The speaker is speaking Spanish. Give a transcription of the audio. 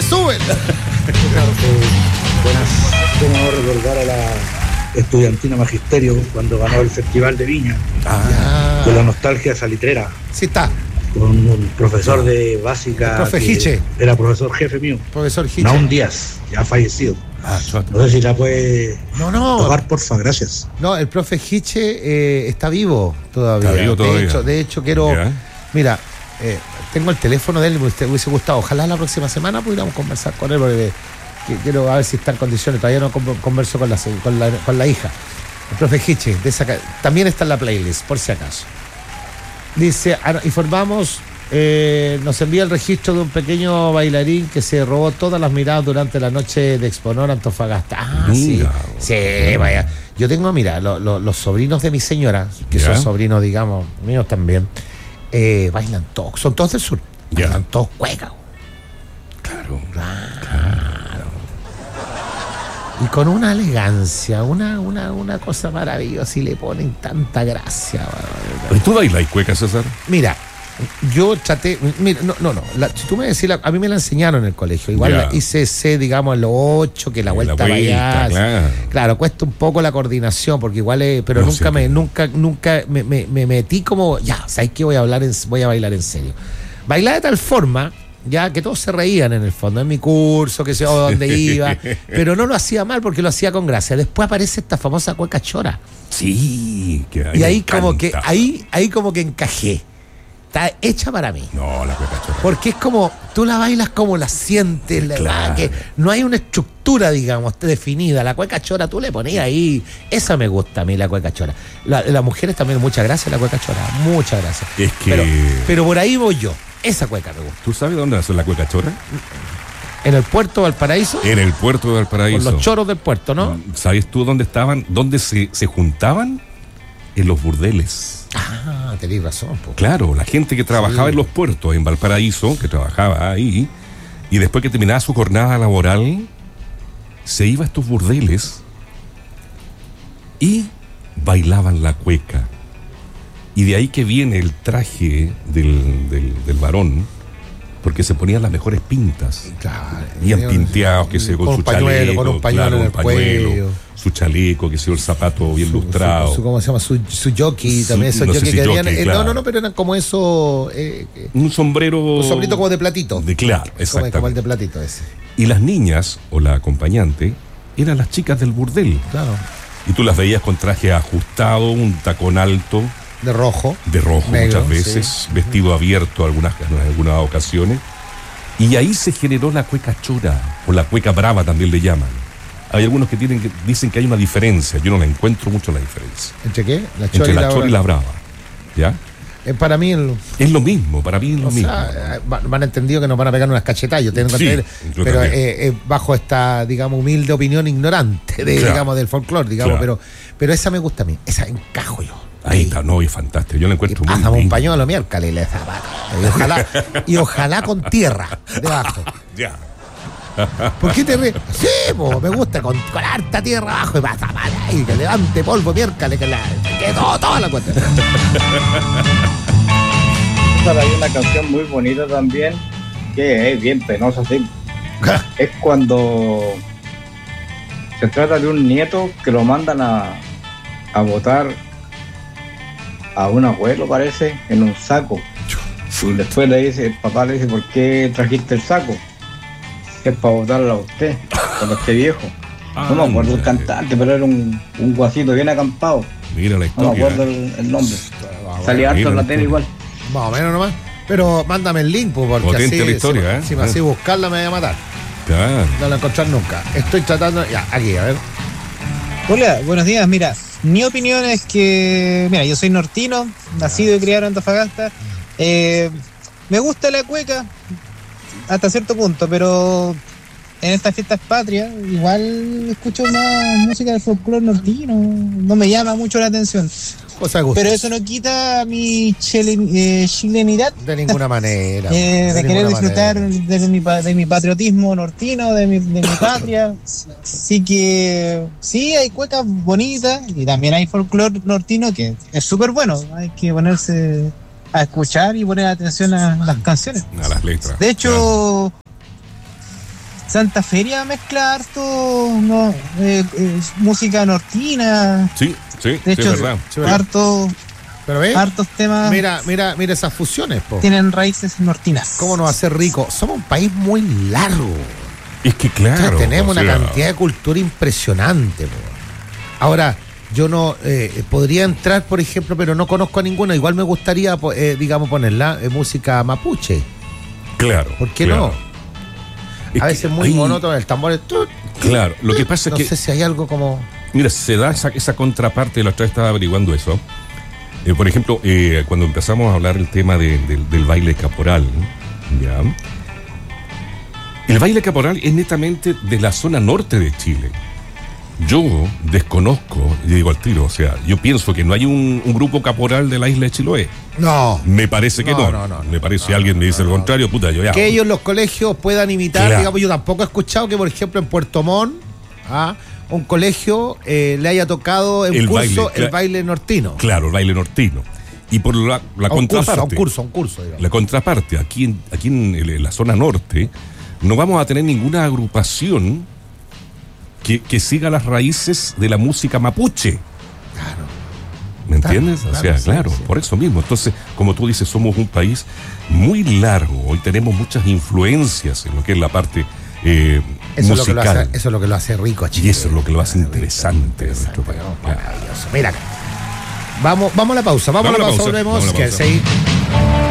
súbele. Buenas, cómo recordar a la estudiantina Magisterio cuando ganó el Festival de Viña. Con la nostalgia salitrera. Sí está. Con un profesor de básica. El profe Hiche. Era profesor jefe mío. Profesor Hiche. Naún Díaz, ya fallecido. No sé si la puede tocar, porfa, gracias. No, el profe Hiche está vivo todavía. Está vivo todavía. De hecho quiero... ¿Ya? Mira, tengo el teléfono de él, me hubiese gustado. Ojalá la próxima semana pudiéramos conversar con él, porque quiero ver si está en condiciones. Todavía no converso con la hija. El profe Hiche, también está en la playlist, por si acaso. Dice, informamos, nos envía el registro de un pequeño bailarín que se robó todas las miradas durante la noche de Exponor Antofagasta. Sí, vaya. Yo tengo, mira, los sobrinos de mi señora, que son sobrinos, digamos, míos también, bailan todos, son todos del sur, bailan todos cueca. Claro. Y con una elegancia, una cosa maravillosa, y le ponen tanta gracia. ¿Y tú bailas cueca, César? Mira, yo traté, mira, si tú me decís, a mí me la enseñaron en el colegio, igual la hice, digamos, en los 8, que la vuelta para allá. Claro, cuesta un poco la coordinación, porque igual pero no, nunca me metí como, ¿sabes qué? Voy a bailar en serio. Bailar de tal forma, ya que todos se reían en el fondo, en mi curso, que sé yo, donde iba, pero no lo hacía mal porque lo hacía con gracia. Después aparece esta famosa cueca chora. Sí, y ahí como que encajé. Está hecha para mí. No, la cueca chora. Porque es como, tú la bailas como la sientes, que no hay una estructura, digamos, definida. La cueca chora tú le ponías ahí. Esa me gusta a mí, la cueca chora. Las mujeres también, muchas gracias, la cueca chora. Muchas gracias. Es que... Pero por ahí voy yo. Esa cueca me gusta. ¿Tú sabes dónde nació la cueca chora? ¿En el puerto de Valparaíso? En el puerto de Valparaíso. Con los choros del puerto, ¿no? ¿Sabes tú dónde estaban? ¿Dónde se juntaban? En los burdeles. Tenés razón. Claro, la gente que trabajaba en los puertos, en Valparaíso, que trabajaba ahí, y después que terminaba su jornada laboral, se iba a estos burdeles y bailaban la cueca. Y de ahí que viene el traje del varón, porque se ponían las mejores pintas. Bien pinteados, que se con su chaleco, con un pañuelo en el cuello, su chaleco, que se el zapato bien lustrado. ¿Cómo se llama? Su jockey, también esos jockey que tenían. No, pero eran como eso. Un sombrero. Un sombrito como de platito. Claro, exactamente. Como el de platito ese. Y las niñas, o la acompañante, eran las chicas del burdel. Claro. Y tú las veías con traje ajustado, un tacón alto. De rojo, negro, muchas veces, vestido abierto en algunas ocasiones. Y ahí se generó la cueca chora, o la cueca brava también le llaman. Hay algunos que dicen que hay una diferencia. Yo no la encuentro mucho la diferencia. ¿Entre qué? Entre la chora y la brava. ¿Ya? Para mí es lo mismo, para mí es lo mismo. Me han entendido que nos van a pegar unas cachetadas, pero bajo esta, digamos, humilde opinión ignorante digamos, del folclore, digamos, pero esa me gusta a mí, esa encajo yo. Ahí está, es fantástico. Yo la encuentro muy bien. Un pañuelo miércoles y le zapato. Y ojalá con tierra debajo. Ya. ¿Por qué te ríes? Sí, me gusta con harta tierra abajo y que levante polvo miércoles, que toda la cuenta. Hay una canción muy bonita también, que es bien penosa, sí. Es cuando se trata de un nieto que lo mandan a votar a un abuelo, parece, en un saco. Y después el papá le dice, ¿por qué trajiste el saco? Es para votarlo a usted, cuando esté viejo. No me acuerdo el cantante, pero era un guasito bien acampado. Mira la historia. No me acuerdo el nombre. Salía harto en la tele igual. Más o menos nomás. Pero mándame el link, porque potente así, la historia, si me así buscarla me voy a matar. Claro. No la voy a encontrar nunca. Estoy tratando... Ya, aquí, a ver. Hola, buenos días. Mira, mi opinión es que... Mira, yo soy nortino, nacido y criado en Antofagasta. Me gusta la cueca hasta cierto punto, pero en estas fiestas patrias igual escucho más música del folclore nortino. No me llama mucho la atención. Pero eso no quita mi chilenidad. De ninguna manera. De querer disfrutar de mi patriotismo nortino, de mi patria. Así que sí, hay cuecas bonitas y también hay folclore nortino que es súper bueno. Hay que ponerse a escuchar y poner atención a las canciones. A las letras. De hecho, Santa Feria mezcla harto música nortina. Sí, de hecho, es verdad. Pero ve, hartos temas. Mira esas fusiones, po. Tienen raíces nortinas. ¿Cómo nos va a hacer rico? Somos un país muy largo. Es que claro. O sea, tenemos una cantidad de cultura impresionante, po. Ahora, yo no podría entrar, por ejemplo, pero no conozco a ninguna. Igual me gustaría, digamos, ponerla música mapuche. Claro. ¿Por qué no? A veces muy monótono el tambor. Claro, lo que pasa es que... No sé si hay algo como... Mira, se da esa contraparte, la otra vez estaba averiguando eso. Por ejemplo, cuando empezamos a hablar el tema del baile caporal, ¿ya? El baile caporal es netamente de la zona norte de Chile. Yo desconozco, y digo al tiro, o sea, yo pienso que no hay un grupo caporal de la isla de Chiloé. No. Me parece que no. Me parece que alguien me dice el contrario, puta, yo ya. Que ellos los colegios puedan imitar, digamos, yo tampoco he escuchado que, por ejemplo, en Puerto Montt, un colegio le haya tocado en curso el baile nortino. Claro, el baile nortino. Y por la contraparte. Un curso, digamos. La contraparte, aquí en la zona norte, no vamos a tener ninguna agrupación que siga las raíces de la música mapuche. Claro. ¿Me entiendes? Claro, o sea, claro, sí. Por eso mismo. Entonces, como tú dices, somos un país muy largo. Hoy tenemos muchas influencias en lo que es la parte musical. Eso es lo que lo hace rico a Chile. Y eso es lo que lo hace interesante de nuestro país. Maravilloso. Mira, vamos a la pausa. Vamos a la pausa, volvemos. Que